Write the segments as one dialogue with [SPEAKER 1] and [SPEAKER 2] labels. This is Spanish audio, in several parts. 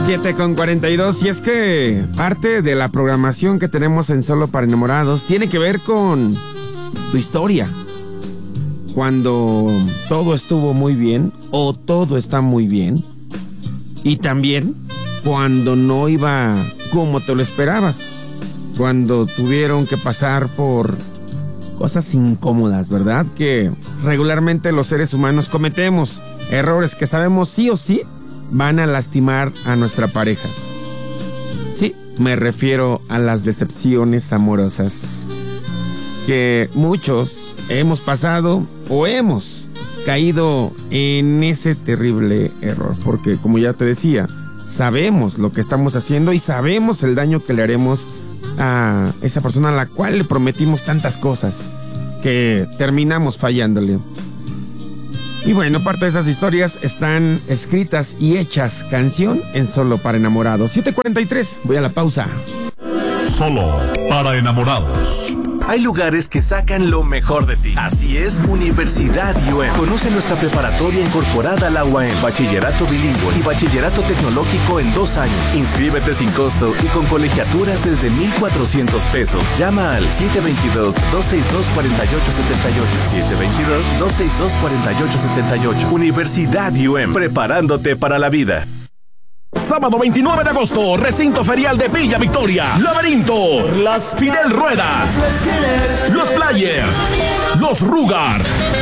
[SPEAKER 1] 7:42, y es que parte de la programación que tenemos en Solo para Enamorados tiene que ver con tu historia. Cuando todo estuvo muy bien o todo está muy bien, y también cuando no iba como te lo esperabas, cuando tuvieron que pasar por cosas incómodas, ¿verdad? Que regularmente los seres humanos cometemos, errores que sabemos sí o sí van a lastimar a nuestra pareja. Sí, me refiero a las decepciones amorosas que muchos hemos pasado o hemos caído en ese terrible error, porque como ya te decía, sabemos lo que estamos haciendo y sabemos el daño que le haremos a esa persona a la cual le prometimos tantas cosas que terminamos fallándole. Y bueno, parte de esas historias están escritas y hechas canción en Solo para Enamorados. 7:43, voy a la pausa.
[SPEAKER 2] Solo para enamorados.
[SPEAKER 3] Hay lugares que sacan lo mejor de ti. Así es, Universidad UM. Conoce nuestra preparatoria incorporada a la UAM, bachillerato bilingüe y bachillerato tecnológico en 2 años. Inscríbete sin costo y con colegiaturas desde 1,400 pesos. Llama al 722-262-4878. 722-262-4878. Universidad UM, preparándote para la vida.
[SPEAKER 4] Sábado 29 de agosto, recinto ferial de Villa Victoria. Laberinto, las Fidel Ruedas, los Players, los Rugar.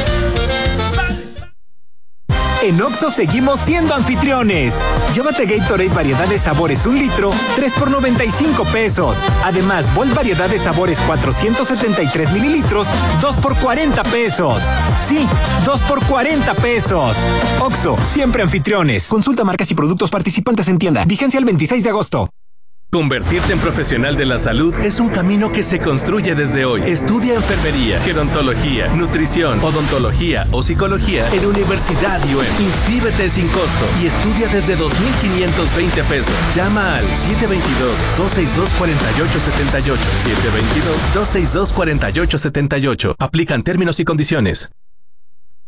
[SPEAKER 5] En Oxxo seguimos siendo anfitriones. Llévate Gatorade variedad de sabores 1 litro, 3 por 95 pesos. Además, Volt variedad de sabores 473 mililitros, 2 por 40 pesos. Sí, 2 por 40 pesos. Oxxo, siempre anfitriones. Consulta marcas y productos participantes en tienda. Vigencia el 26 de agosto.
[SPEAKER 3] Convertirte en profesional de la salud es un camino que se construye desde hoy. Estudia enfermería, gerontología, nutrición, odontología o psicología en Universidad UM. Inscríbete sin costo y estudia desde 2,520 pesos. Llama al 722-262-4878. 722-262-4878. Aplican términos y condiciones.